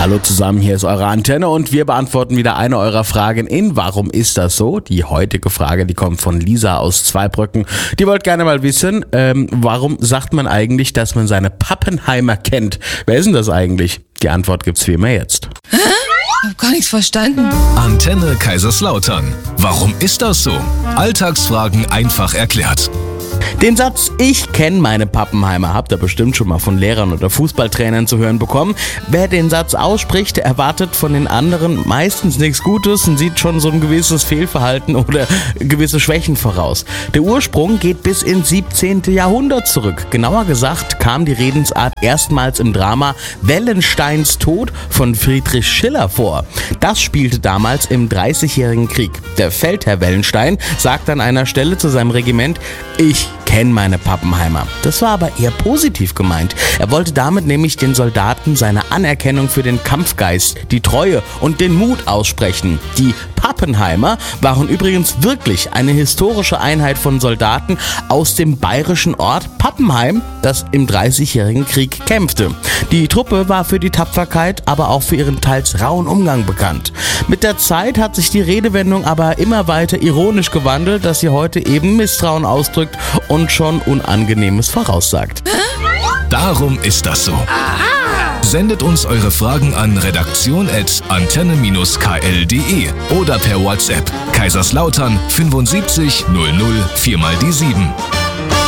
Hallo zusammen, hier ist eure Antenne und wir beantworten wieder eine eurer Fragen in Warum ist das so? Die heutige Frage, die kommt von Lisa aus Zweibrücken. Die wollte gerne mal wissen, warum sagt man eigentlich, dass man seine Pappenheimer kennt? Wer ist denn das eigentlich? Die Antwort gibt's wie immer jetzt. Ich hab gar nichts verstanden. Antenne Kaiserslautern. Warum ist das so? Alltagsfragen einfach erklärt. Den Satz "Ich kenne meine Pappenheimer" habt ihr bestimmt schon mal von Lehrern oder Fußballtrainern zu hören bekommen. Wer den Satz ausspricht, erwartet von den anderen meistens nichts Gutes und sieht schon so ein gewisses Fehlverhalten oder gewisse Schwächen voraus. Der Ursprung geht bis ins 17. Jahrhundert zurück. Genauer gesagt kam die Redensart erstmals im Drama Wellensteins Tod von Friedrich Schiller vor. Das spielte damals im Dreißigjährigen Krieg. Der Feldherr Wellenstein sagt an einer Stelle zu seinem Regiment: "Ich kenne meine Pappenheimer." Das war aber eher positiv gemeint. Er wollte damit nämlich den Soldaten seine Anerkennung für den Kampfgeist, die Treue und den Mut aussprechen. Die Pappenheimer waren übrigens wirklich eine historische Einheit von Soldaten aus dem bayerischen Ort Pappenheim, das im Dreißigjährigen Krieg kämpfte. Die Truppe war für die Tapferkeit, aber auch für ihren teils rauen Umgang bekannt. Mit der Zeit hat sich die Redewendung aber immer weiter ironisch gewandelt, dass sie heute eben Misstrauen ausdrückt und schon Unangenehmes voraussagt. Darum ist das so. Sendet uns eure Fragen an redaktion@antenne-kl.de oder per WhatsApp Kaiserslautern 75 00 4 mal die 7.